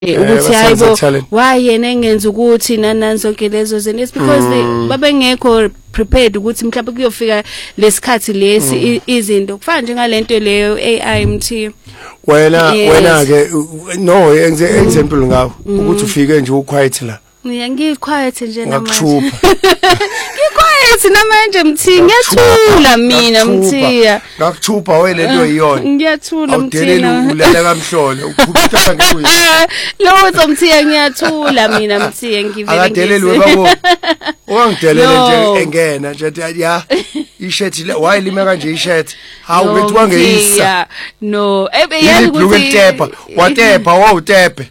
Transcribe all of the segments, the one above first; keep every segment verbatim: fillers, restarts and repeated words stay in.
ukuthi hayibo wayena engenza ukuthi nanani zonke lezo zinto because babengekho prepared ukuthi mhlawumbe kuyofika lesikhathi lesi izinto kufana njengalento leyo A I M T wena wena ke no example ngawo ukuthi ufike nje uquiet la ngiyiquiet nje namanje ngiquiet namanje mthi ngiyathula mina mthiya ngakuchupa welento yiyona ngiyathula mthina ulala kamhlolo ukhupha ngekuyi lo mthiya ngiyathula mina mthiya ngivele akadelelwe babo wangidelele nje engena nje ya ishirt le wayilime kanje ishirt hawu bethi wangeyisa no ebe yazi ukuthi whatever wawutepe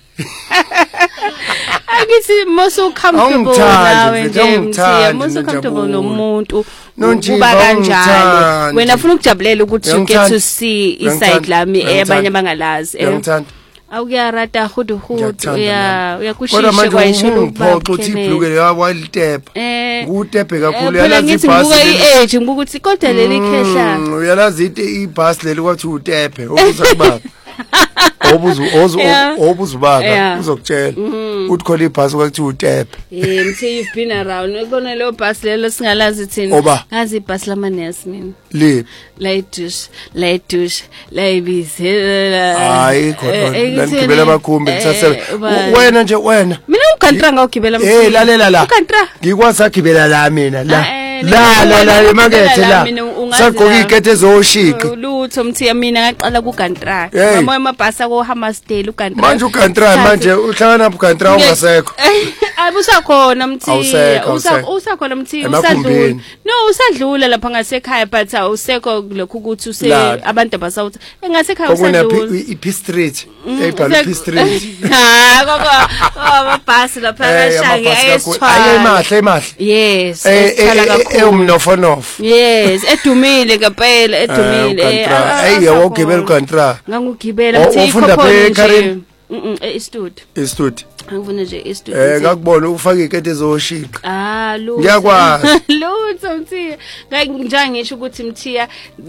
Akithi moso comfortable nawe nje mthiya moso comfortable nomuntu kuba kanjalo wena ufuna ukujabulela ukuthi you get to see iside lami abanye abangalazi awuyarata hudu hudu ya uyakushisha kwayisho ukuphoxa uthi ibhluke yawalitepe ngutepe kakhulu yalazi ibhasi ngibuka iage ngibuka ukuthi kodwa leli khehla uyalazi ibhasi leli kwathi utepe okuza kubaba obuzu ozu obuzu baba uzokutshela uthi khona ibhasi kwathi utepe eh mthi you've been around ukona lo bhasi lelo singalazi thina ngazi ibhasi lamanesi mina le layidush layidush layibizela hayi khona ngigibela abakhumbi ngisasebe wena nje wena mina ukantra ngawugibela mthi eh lalela la ngikwazi agibela la mina la la la la emakethe la sagqoka ikete ezoshika lutho mthi mina ngaqala ku Gantra mama emabhasa ko Hammersdale u Gantra manje u Gantra manje uhlangana u Gantra ungasekho abusakhona mthi usakhona mthi usadlula no usadlula lapha ngasekhaya but awusekho lokho ukuthi use abantu abasawuthi engasekhaya usadlula i Street ebhala P Street ha koko amabhasi lapha kashange ayesithwala ayemahle emahle yes esithala kakhulu eumnofonof yes edumile ngempela edumile hey yawugibela uGantra ngangugibela mthi ufunda phe mhm e-stud e-stud angifuna nje e-stud eh ngakubona ufaka ikete ezoshika ah lo ngiyakwazi lutho mthi ngisho ngisho ukuthi mthiya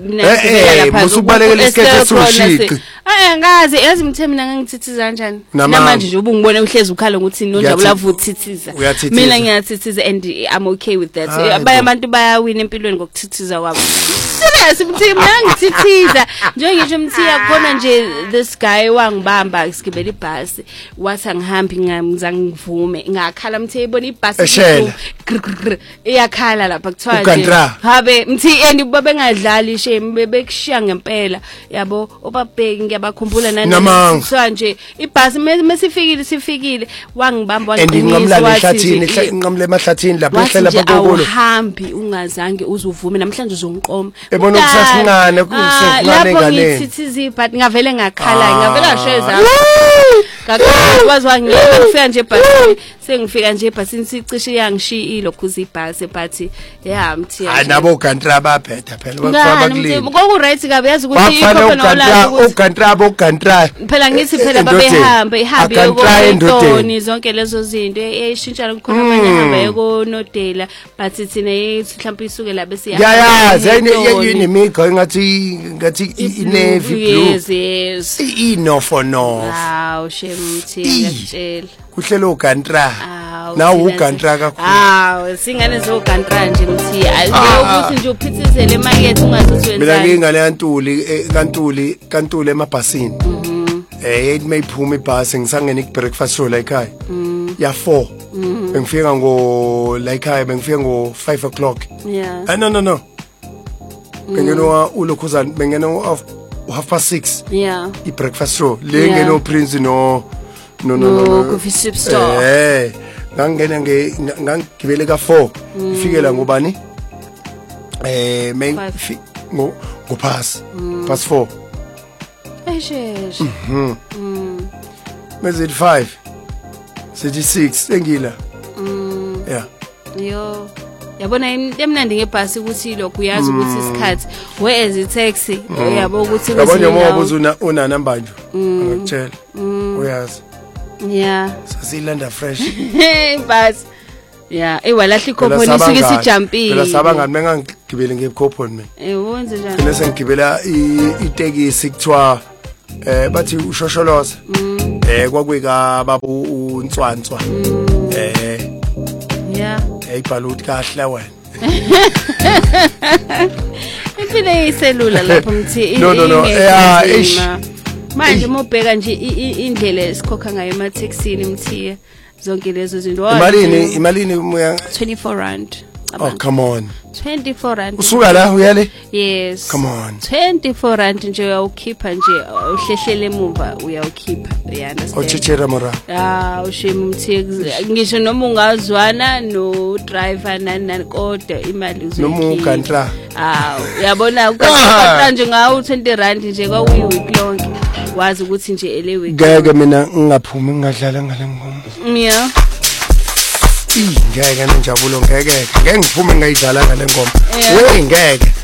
eh musubalekela isikete esoshika eh ngazi yazi mthe mina ngangithithiza kanjani namanje nje ubungibona uhlezi ukhala ukuthi nonjabula vuthithiza mina ngiyathithiza and I'm okay with that abanye abantu bayawina empilweni ngokuthithiza kwabo serious mthi mina ngithithiza nje ngisho mthiya khona nje this guy wangibamba isigibela ibhasi wathi angihambi ngizangivume ngakhala mthi ibona ibhasi iyakhala lapha kuthiwa nje habe mthi and babengadlali shame bebekushiya ngempela yabo obabheki ngiyabakhumbula nani kuthiwa nje ibhasi mesifikile sifikile wangibamba waqinisa wathi nqamle emahlathini lapha ehlela lapha kokolo uhambi ungazange uzuvume namhlanje uzongiqoma ebona ukusasincane kusencane ngaleni ngithithizi but ngavele ngakhala ngavela sheza kakho wazwa ngiyela kufika nje bhasi sengifika nje bhasini sicishe yangishiya lokho uzibhasi but yeah mthi hayi nabo uGantra baphetha phela bakufaka kulini ngoku right kabe yazi ukuthi ikhophe nolala uGantra bo Gantra phela ngithi phela babehamba ihambe yokoni zonke lezo zinto eyishintsha kukhona amanye ahamba yoko nodela but thina mhlawumbe isuke la bese yayazi yini imigo engathi ngathi i-navy blue yes yes inofono hawo shemthi ngiyatshela kuhlelo uGantra nawo uGantra kakhulu hawo singane zo Gantra nje mthi ukuthi nje uphithizele emarket ungathi wenzani mina ngingale yantuli kantuli kantuli emabhasini eh mayiphuma ibhasi ngisangena ikubreakfast show la ekhaya ya four bengifika ngo la ekhaya bengifika ngo five o'clock yeah ah no no no bengeno ulokhuzana bengeno half past six yeah ibreakfast show le ngeno Prince no no no no coffee shop store eh ngangena nge ngangibele ka four ifikela ngobani eh may ngo ngo pass pass four eshesh mhm mezit five sithi six engila yeah yo yabona emnandi ngebhasi ukuthi lokho uyazi ukuthi isikhathi where is taxi yabo ukuthi yabona mobuzo una una number nje ngakutshela uyazi yeah sasilanda fresh but yeah ewalahla ikhophoni isuke sijumpile phela sabangani mengangigibele ngekhophoni mina eh wenze njani phela sengigibela itekisi kuthiwa eh bathi ushosholoza eh kwakuyika babu uNtswanswa eh yeah ayibhala ukuthi kahle wena impilo yiselula lapho mthi no no no eh manje mobheka nje indlela esikhokha ngayo emathexini mthi zonke lezo zinto imalini imalini twenty-four rand. Oh come on. twenty-four rand. Usuka la uyale? Yes. Come on. twenty-four rand nje uyawukhipha nje uhlehlele emumva uyawukhipha. You understand? Ochichera mora. Ah ushema umthi ngisho noma ungazwana no driver nani nani kodwa imali uzoyikhipha. Noma ukantra. Ah uyabona ukantra nje ngawo twenty rand nje kwakuyi week lonke. Wazi ukuthi nje ele week. Ngeke mina ngingaphumi ngadlala ngale ngoma. Yeah. Ngeke nenjabulo ngeke ngeke ngiphume ngayidlala ngale ngoma we ngeke